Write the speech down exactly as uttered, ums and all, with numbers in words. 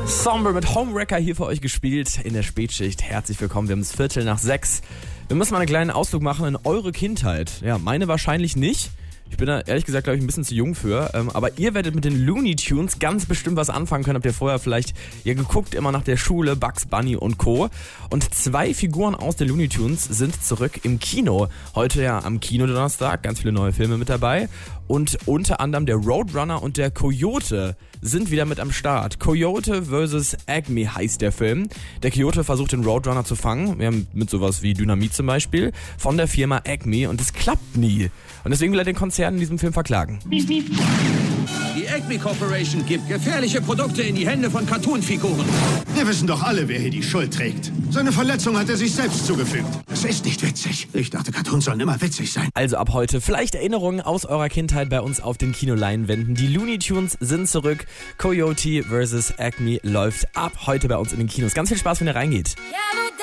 Somber mit Homewrecker hier für euch gespielt in der Spätschicht. Herzlich willkommen, wir haben es Viertel nach sechs. Wir müssen mal einen kleinen Ausflug machen in eure Kindheit. Ja, meine wahrscheinlich nicht. Ich bin da ehrlich gesagt, glaube ich, ein bisschen zu jung für. Ähm, aber ihr werdet mit den Looney Tunes ganz bestimmt was anfangen können. Habt ihr vorher vielleicht ja geguckt, immer nach der Schule, Bugs Bunny und Co. Und zwei Figuren aus den Looney Tunes sind zurück im Kino. Heute ja am Kinodonnerstag, ganz viele neue Filme mit dabei. Und unter anderem der Roadrunner und der Coyote sind wieder mit am Start. Coyote versus. Acme heißt der Film. Der Coyote versucht den Roadrunner zu fangen. Wir haben mit sowas wie Dynamit zum Beispiel. Von der Firma Acme. Und es klappt nie. Und deswegen will er den Konzern in diesem Film verklagen. Die Acme Corporation gibt gefährliche Produkte in die Hände von Cartoon-Figuren. Wir wissen doch alle, wer hier die Schuld trägt. Seine Verletzung hat er sich selbst zugefügt. Das ist nicht witzig. Ich dachte, Cartoons sollen immer witzig sein. Also ab heute vielleicht Erinnerungen aus eurer Kindheit bei uns auf den Kinoleinwänden. Die Looney Tunes sind zurück. Coyote versus. Acme läuft ab heute bei uns in den Kinos. Ganz viel Spaß, wenn ihr reingeht. Ja,